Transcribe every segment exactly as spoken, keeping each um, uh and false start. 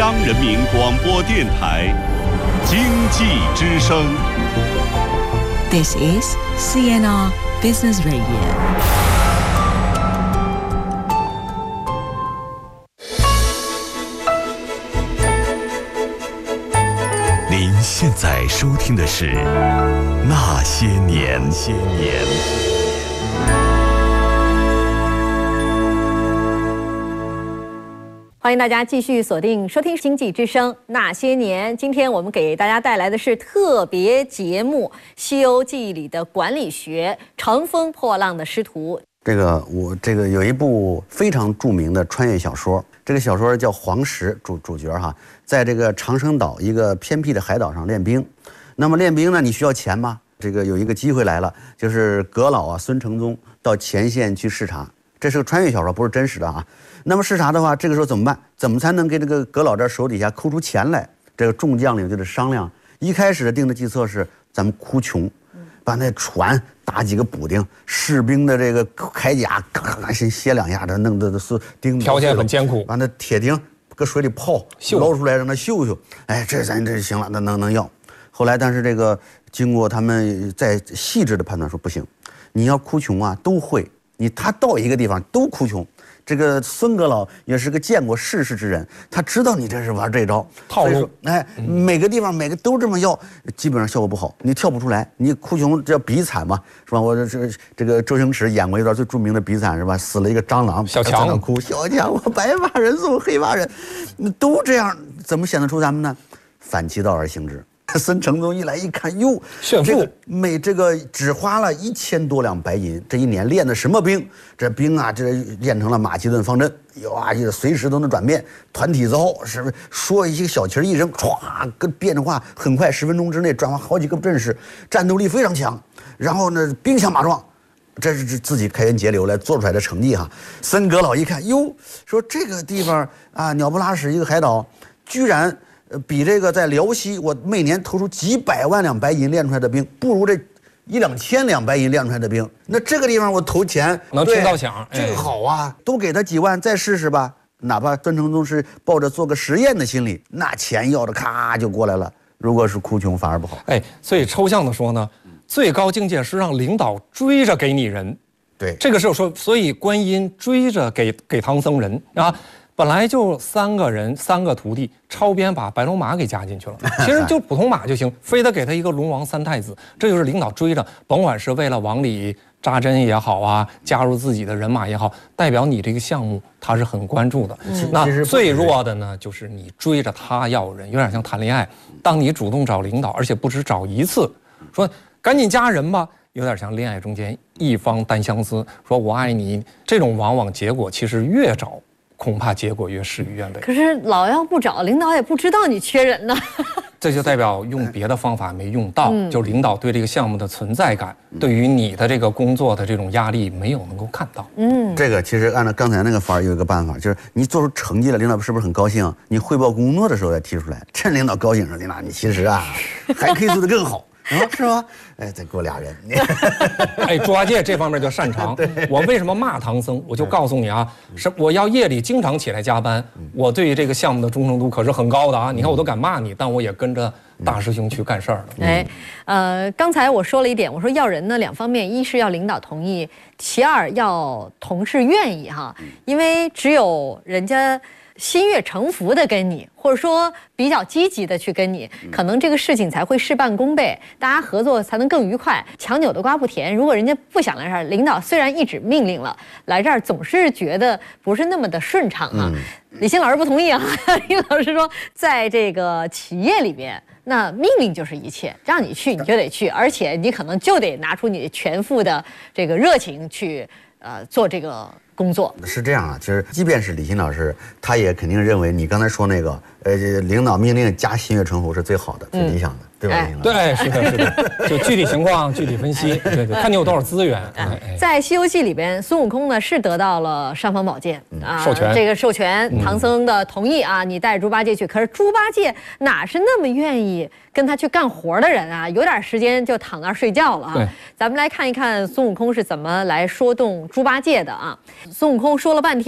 央人民广播电台经济之声。 This is C N R Business Radio。 您现在收听的是《那些年》。些年， 欢迎大家继续锁定收听《经济之声那些年》。今天我们给大家带来的是特别节目《西游记》里的管理学，乘风破浪的师徒。 这个我这个有一部非常著名的穿越小说，这个小说叫黄石，主主角哈，在这个长生岛一个偏僻的海岛上练兵。那么练兵呢，你需要钱吗？这个有一个机会来了，就是阁老啊孙承宗到前线去视察。这是个穿越小说，不是真实的啊。那么视察的话，这个时候怎么办？怎么才能给这个阁老这手底下抠出钱来？这个众将领就得商量。一开始定的计策是，咱们哭穷，把那船打几个补丁，士兵的这个铠甲嘎嘎嘎先歇两下，这弄的是钉。 条件很艰苦， 把那铁钉搁水里泡，捞出来让它锈锈。哎，这咱这行了，那能能要。后来，但是这个经过他们再细致的判断说不行，你要哭穷啊，都会。你他到一个地方都哭穷，这个孙阁老也是个见过世事之人，他知道你这是玩这招套路。 哎，每个地方每个都这么要，基本上效果不好，你跳不出来。你哭穷这叫比惨嘛，是吧？我这这这个周星驰演过一段最著名的比惨是吧？死了一个蟑螂， 小强哭，小强我白发人送黑发人，都这样，怎么显得出咱们呢？反其道而行之。孙承宗一来一看，哟， 炫富， 这个每这个只花了一千多两白银，这一年练的什么兵？这兵啊，这练成了马其顿方阵，哟啊，随时都能转变，团体造，是不是？说一个小旗一扔，歘，跟变化很快，十分钟之内转换好几个阵势，战斗力非常强。然后呢，兵强马壮，这是自己开源节流来做出来的成绩哈。孙阁老一看，哟，说这个地方啊，鸟不拉屎一个海岛，居然。呃，比这个在辽西，我每年投出几百万两白银练出来的兵，不如这一两千两白银练出来的兵。那这个地方我投钱能听到响， 这个好啊，多给他几万再试试吧。哪怕孙承宗是抱着做个实验的心理，那钱要的咔就过来了。如果是哭穷，反而不好。 哎，所以抽象的说呢，最高境界是让领导追着给你人。 对， 这个时候说，所以观音追着给给唐僧人啊。本来就三个人，三个徒弟，超编把白龙马给加进去了。其实就普通马就行，非得给他一个龙王三太子，这就是领导追着，甭管是为了往里扎针也好啊，加入自己的人马也好，代表你这个项目他是很关注的。嗯、那最弱的呢，就是你追着他要人，有点像谈恋爱。当你主动找领导，而且不止找一次，说赶紧加人吧。有点像恋爱中间一方单相思，说我爱你，这种往往结果其实越找。恐怕结果越事与愿违。 可是老要不找，领导也不知道你缺人呢。 这就代表用别的方法没用到，嗯、就领导对这个项目的存在感，嗯、对于你的这个工作的这种压力没有能够看到。 嗯，这个其实按照刚才那个法儿有一个办法，就是你做出成绩了，领导是不是很高兴？你汇报工作的时候再提出来，趁领导高兴了，领导你其实啊还可以做得更好。啊，是吧？哎，再给我俩人。 哎，猪八戒这方面就擅长。我为什么骂唐僧？我就告诉你啊，是我要夜里经常起来加班，我对这个项目的忠诚度可是很高的啊。你看我都敢骂你，但我也跟着大师兄去干事儿了。 哎，呃，刚才我说了一点，我说要人呢，两方面，一是要领导同意，其二要同事愿意哈，因为只有人家。心悦诚服的跟你，或者说比较积极的去跟你，可能这个事情才会事半功倍，大家合作才能更愉快。强扭的瓜不甜，如果人家不想来这儿，领导虽然一纸命令了，来这儿总是觉得不是那么的顺畅啊。嗯、李欣老师不同意啊，李老师说，在这个企业里边，那命令就是一切，让你去你就得去，而且你可能就得拿出你全副的这个热情去呃做这个。工作是这样啊，其实即便是李欣老师，他也肯定认为你刚才说那个，呃，领导命令加心悦诚服是最好的、最理想的，嗯、对吧？哎、 对，是的，是的，就具体情况具体分析，对对，看你有多少资源。 哎、在《西游记》里边，孙悟空呢是得到了尚方宝剑、 嗯、啊，授权， 这个授权，唐僧的同意啊，你带猪八戒去。可是猪八戒哪是那么愿意跟他去干活的人啊？有点时间就躺那儿睡觉了啊。 对， 咱们来看一看孙悟空是怎么来说动猪八戒的啊。孙悟空说了半天，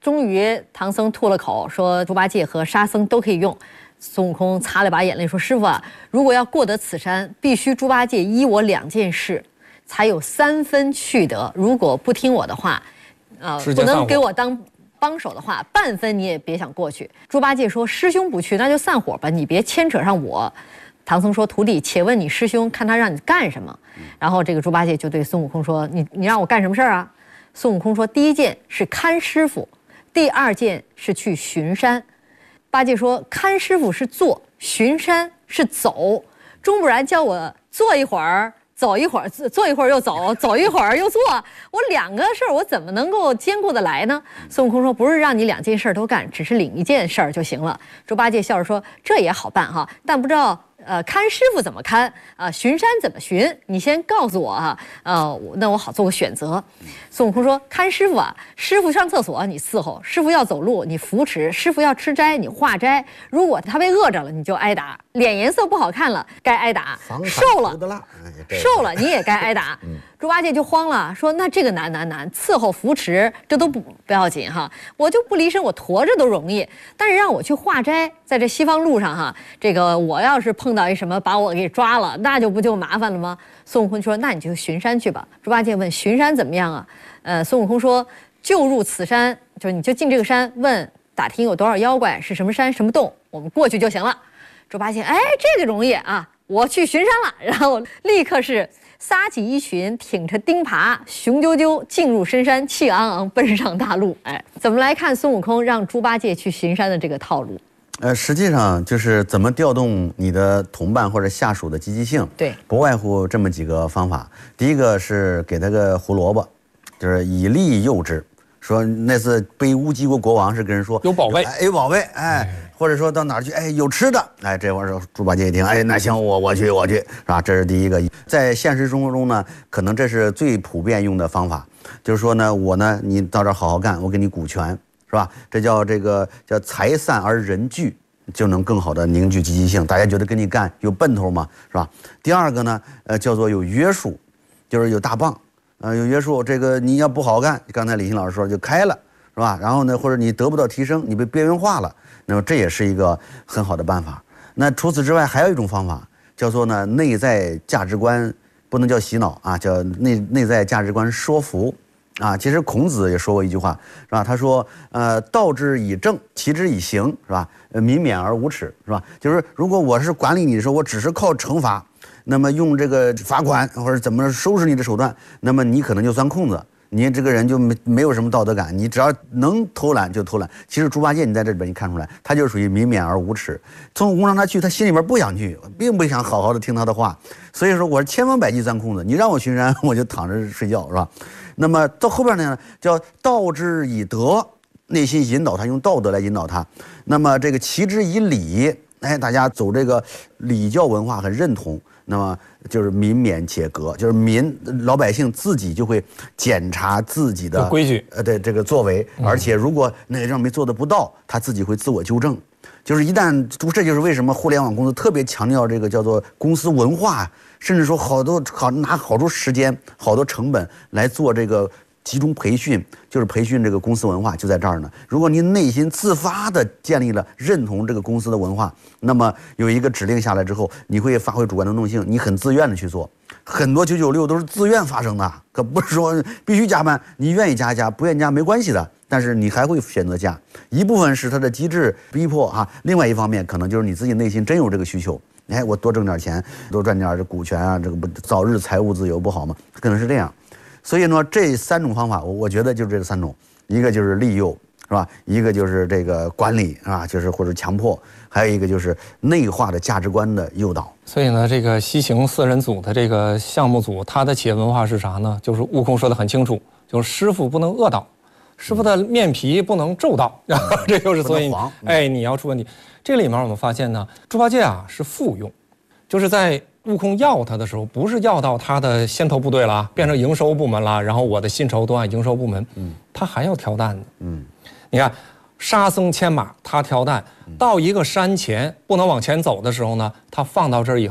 终于唐僧吐了口，说猪八戒和沙僧都可以用。孙悟空擦了把眼泪说：“师傅啊，如果要过得此山，必须猪八戒依我两件事，才有三分去得。如果不听我的话，呃，不能给我当帮手的话，半分你也别想过去。”猪八戒说：“师兄不去，那就散伙吧，你别牵扯上我。”唐僧说：“徒弟，且问你师兄，看他让你干什么。”然后这个猪八戒就对孙悟空说：“你你让我干什么事儿啊？”孙悟空说：“第一件是看师傅，第二件是去巡山。”八戒说：“看师傅是坐，巡山是走，钟不然叫我坐一会儿，走一会儿，坐一会儿又走，走一会儿又坐，我两个事儿我怎么能够兼顾得来呢？”孙悟空说：“不是让你两件事都干，只是领一件事儿就行了。”猪八戒笑着说：“这也好办哈，但不知道。”呃，看师傅怎么看啊、呃？巡山怎么巡？你先告诉我啊，呃，那我好做个选择。孙悟空说：“看师傅啊，师傅上厕所你伺候，师傅要走路你扶持，师傅要吃斋你化斋。如果他被饿着了，你就挨打；脸颜色不好看了，该挨打；瘦了，瘦了你也该挨打。”猪八戒就慌了，说：“那这个难难难，伺候扶持这都不不要紧哈，我就不离身，我驮着都容易。但是让我去化斋，在这西方路上哈，这个我要是碰到一什么把我给抓了，那就不就麻烦了吗？”孙悟空说：“那你就巡山去吧。”猪八戒问：“巡山怎么样啊？”呃，孙悟空说：“就入此山，就你就进这个山，问打听有多少妖怪，是什么山什么洞，我们过去就行了。”猪八戒：“哎，这个容易啊，我去巡山了。”然后立刻是撒起衣裙，挺着钉耙，雄赳赳进入深山，气昂昂奔上大路。哎，怎么来看孙悟空让猪八戒去巡山的这个套路？ 呃，实际上就是怎么调动你的同伴或者下属的积极性， 对， 不外乎这么几个方法。第一个是给他个胡萝卜，就是以利诱之。说那次背乌鸡国国王是跟人说有宝贝， 哎，有宝贝，哎，或者说到哪儿去，哎，有吃的，哎，这玩意儿猪八戒一听，哎，那行，我我去，我去，是吧？这是第一个。在现实生活中呢，可能这是最普遍用的方法，就是说呢，我呢，你到这儿好好干，我给你股权，是吧？这叫这个叫财散而人聚，就能更好的凝聚积极性，大家觉得跟你干有奔头嘛，是吧？第二个呢，呃，叫做有约束，就是有大棒。呃，有约束，这个你要不好干，刚才李欣老师说就开了，是吧？然后呢，或者你得不到提升，你被边缘化了，那么这也是一个很好的办法。那除此之外，还有一种方法，叫做呢内在价值观，不能叫洗脑啊，叫内内在价值观说服啊。其实孔子也说过一句话，是吧？他说，呃，道之以政，齐之以刑，是吧？呃，民免而无耻，是吧？就是如果我是管理你的时候，我只是靠惩罚。那么用这个罚款或者怎么收拾你的手段，那么你可能就钻空子，你这个人就没没有什么道德感，你只要能偷懒就偷懒。其实猪八戒你在这里边你看出来，他就属于民免而无耻。孙悟空让他去，他心里边不想去，并不想好好的听他的话，所以说我是千方百计钻空子，你让我巡山我就躺着睡觉，是吧？那么到后边呢，叫道之以德，内心引导他，用道德来引导他。那么这个齐之以礼，哎，大家走这个礼教文化很认同。那么就是民免且革，就是民老百姓自己就会检查自己的规矩， 呃，对这个作为，而且如果哪个上没做的不到，他自己会自我纠正。就是一旦，这就是为什么互联网公司特别强调这个叫做公司文化，甚至说好多好拿好多时间、好多成本来做这个集中培训，就是培训这个公司文化就在这儿呢。如果你内心自发的建立了认同这个公司的文化，那么有一个指令下来之后，你会发挥主观能动性，你很自愿的去做。很多九九六都是自愿发生的，可不是说必须加班，你愿意加加，不愿意加没关系的，但是你还会选择加。一部分是它的机制逼迫哈，另外一方面可能就是你自己内心真有这个需求。哎，我多挣点钱，多赚点这股权啊，这个不早日财务自由不好吗？可能是这样。所以呢，这三种方法，我我觉得就是这三种，一个就是利诱，是吧？一个就是这个管理啊，就是或者强迫，还有一个就是内化的价值观的诱导。 所以呢，这个西行四人组的这个项目组，它的企业文化是啥呢？就是悟空说的很清楚，就是师傅不能恶道，师傅的面皮不能皱到，然后这就是所以，哎，你要出问题。这里面我们发现呢，猪八戒啊是复用，就是在悟空要他的时候，不是要到他的先头部队了，变成营收部门了，然后我的薪酬都按营收部门，嗯，他还要挑担子，嗯，你看沙僧牵马，他挑担，到一个山前不能往前走的时候呢，他放到这儿以后呢，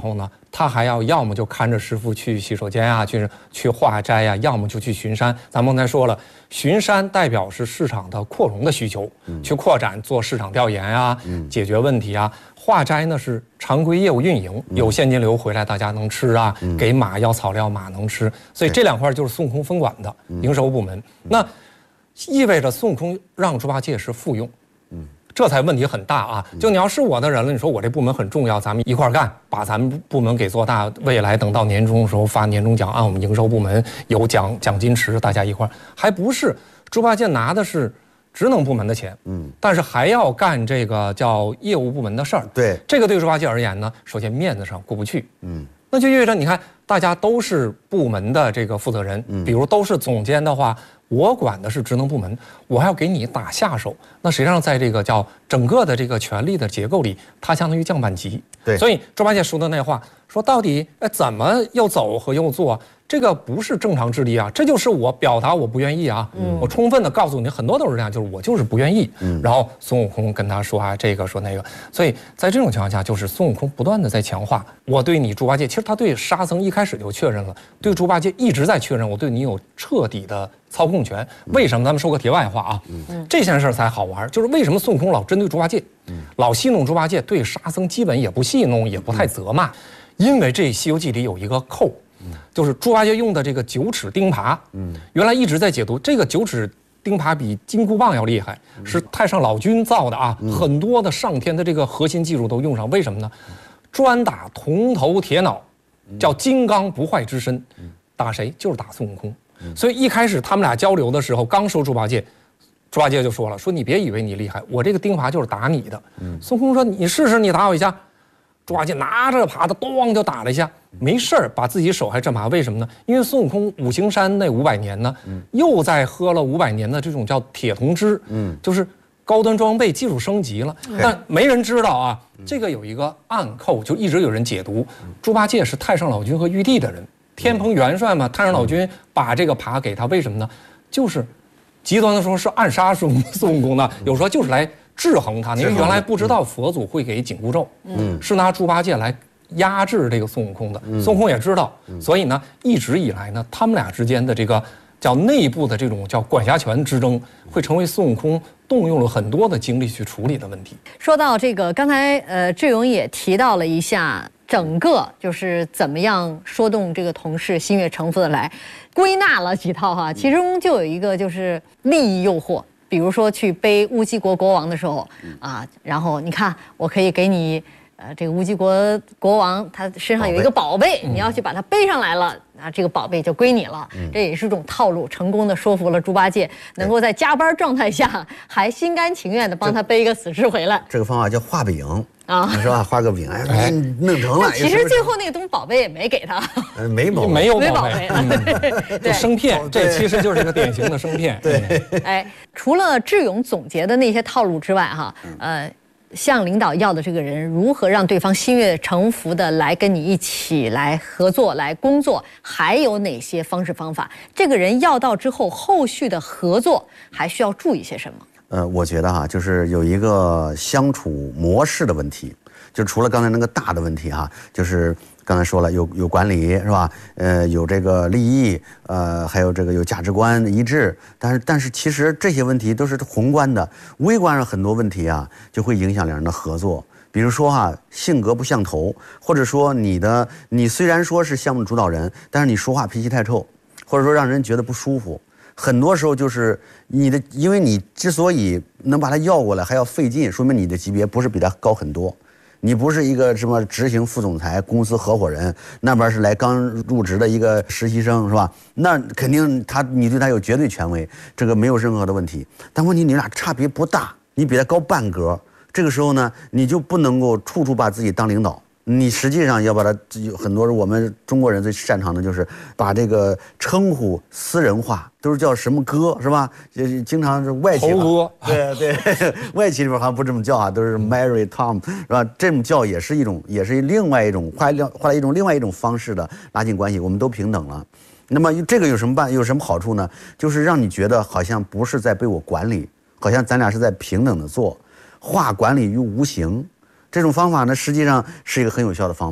他还要要么就看着师傅去洗手间啊，去去化斋啊，要么就去巡山。咱们刚才说了，巡山代表是市场的扩容的需求，嗯、去扩展做市场调研啊，嗯、解决问题啊。化斋呢是常规业务运营，嗯、有现金流回来大家能吃啊，嗯、给马要草料马能吃，所以这两块就是孙悟空分管的、嗯、营收部门。那意味着孙悟空让猪八戒是复用。嗯。这才问题很大啊！就你要是我的人了，你说我这部门很重要，咱们一块儿干，把咱们部门给做大。未来等到年终的时候发年终奖，按我们营收部门有奖奖金池，大家一块儿，还不是猪八戒拿的是职能部门的钱，嗯，但是还要干这个叫业务部门的事儿。 对， 这个对猪八戒而言呢，首先面子上过不去，嗯，那就意味着你看，大家都是部门的这个负责人，嗯，比如都是总监的话。我管的是职能部门，我还要给你打下手，那实际上在这个叫整个的这个权力的结构里，它相当于降半级。 对， 所以猪八戒说的那话，说到底，哎，怎么又走和又做，这个不是正常智力啊，这就是我表达我不愿意啊。嗯，我充分的告诉你，很多都是这样，就是我就是不愿意。嗯，然后孙悟空跟他说啊，这个说那个，所以在这种情况下，就是孙悟空不断的在强化我对你猪八戒，其实他对沙僧一开始就确认了，对猪八戒一直在确认我对你有彻底的操控权。为什么？咱们说个题外话啊，嗯、这件事才好玩，就是为什么孙悟空老针对猪八戒，嗯、老戏弄猪八戒，对沙僧基本也不戏弄，也不太责骂，因为这《西游记》里有一个扣。就是猪八戒用的这个九齿钉耙，嗯，原来一直在解读这个九齿钉耙比金箍棒要厉害，是太上老君造的啊，嗯、很多的上天的这个核心技术都用上。为什么呢？专打铜头铁脑，叫金刚不坏之身，打谁？就是打孙悟空。所以一开始他们俩交流的时候，刚说猪八戒，猪八戒就说了，说你别以为你厉害，我这个钉耙就是打你的。嗯、孙悟空说你试试，你打我一下。猪八戒拿着耙子，咚就打了一下，没事儿，把自己手还震麻。为什么呢？因为孙悟空五行山那五百年呢，嗯、又在喝了五百年的这种叫铁铜汁，嗯，就是高端装备，技术升级了。嗯、但没人知道啊，这个有一个暗扣，就一直有人解读，猪八戒是太上老君和玉帝的人，天蓬元帅嘛，太上老君把这个耙给他，为什么呢？就是极端的说是暗杀孙孙悟空的，有时候就是来。制衡他，因为原来不知道佛祖会给紧箍咒，嗯，是拿猪八戒来压制这个孙悟空的。嗯、孙悟空也知道，嗯、所以呢，一直以来呢，他们俩之间的这个叫内部的这种叫管辖权之争，会成为孙悟空动用了很多的精力去处理的问题。 说到这个，刚才呃志勇也提到了一下，整个就是怎么样说动这个同事心悦诚服的来，归纳了几套哈，其中就有一个就是利益诱惑。比如说去背乌鸡国国王的时候，啊，然后你看，我可以给你，呃，这个乌鸡国国王他身上有一个宝贝，你要去把它背上来了，啊，这个宝贝就归你了。这也是种套路，成功的说服了猪八戒，能够在加班状态下还心甘情愿的帮他背一个死尸回来。 这个方法叫画饼啊，是吧？画个饼，哎，弄成了。 其实最后那个东宝贝也没给他， 没宝贝， 没有宝贝， 对，生骗，这其实就是一个典型的生骗。 对， 哎，除了智勇总结的那些套路之外，哈，呃，向领导要的这个人如何让对方心悦诚服的来跟你一起来合作、来工作，还有哪些方式方法？这个人要到之后，后续的合作还需要注意些什么？ 呃，我觉得哈，就是有一个相处模式的问题，就除了刚才那个大的问题哈，就是刚才说了有有管理是吧？呃，有这个利益，呃，还有这个有价值观一致，但是但是其实这些问题都是宏观的，微观上很多问题啊，就会影响两人的合作。比如说哈，性格不像头，或者说你的你虽然说是项目主导人，但是你说话脾气太臭，或者说让人觉得不舒服。很多时候就是你的，因为你之所以能把他要过来还要费劲，说明你的级别不是比他高很多，你不是一个什么执行副总裁、公司合伙人，那边是来刚入职的一个实习生，是吧？那肯定他你对他有绝对权威，这个没有任何的问题。但问题你俩差别不大，你比他高半格，这个时候呢，你就不能够处处把自己当领导。你实际上要把它，很多我们中国人最擅长的就是把这个称呼私人化，都是叫什么哥是吧？就是经常是外企哥， 对对，外企里边好像不这么叫啊，都是 Mary Tom 是吧？这么叫也是一种，也是另外一种换换了一种另外一种方式的拉近关系，我们都平等了。那么这个有什么办？有什么好处呢？就是让你觉得好像不是在被我管理，好像咱俩是在平等的做，化管理于无形。这种方法呢，实际上是一个很有效的方法。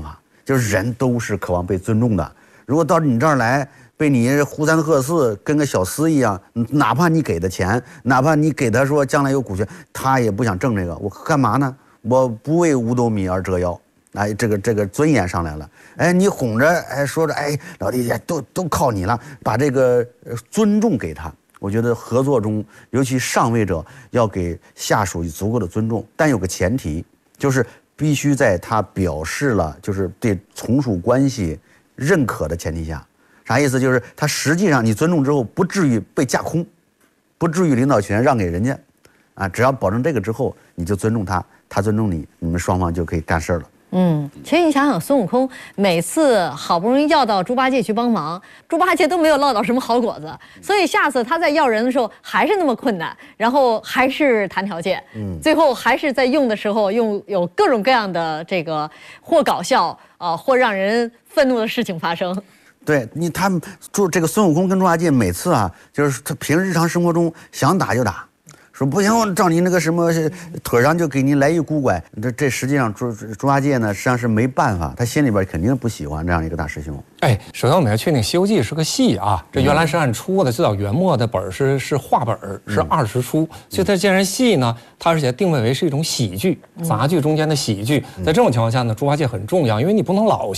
就是人都是渴望被尊重的。如果到你这儿来，被你呼三喝四，跟个小厮一样，哪怕你给他钱，哪怕你给他说将来有股权，他也不想挣这个。我干嘛呢？我不为五斗米而折腰。哎，这个这个尊严上来了。哎，你哄着，哎，说着，哎，老弟都都靠你了，把这个尊重给他。我觉得合作中，尤其上位者要给下属足够的尊重，但有个前提，就是必须在他表示了就是对从属关系认可的前提下。啥意思？就是他实际上你尊重之后，不至于被架空，不至于领导权让给人家，啊，只要保证这个之后，你就尊重他，他尊重你，你们双方就可以干事了。 嗯，其实你想想，孙悟空每次好不容易要到猪八戒去帮忙，猪八戒都没有落到什么好果子，所以下次他在要人的时候还是那么困难，然后还是谈条件，嗯，最后还是在用的时候用有各种各样的这个或搞笑啊、呃，或让人愤怒的事情发生。 对你，他们就这个孙悟空跟猪八戒每次啊，就是他平时日常生活中想打就打。说不行，我照你那个什么腿上就给你来一箍拐，这这实际上猪猪八戒呢，实际上是没办法，他心里边肯定不喜欢这样一个大师兄。 哎，首先我们要确定《西游记》是个戏啊，这原来是按出的，最早元末的本是是话本，是二十出，所以它既然戏呢，它而且定位为是一种喜剧，杂剧中间的喜剧，在这种情况下呢，猪八戒很重要，因为你不能老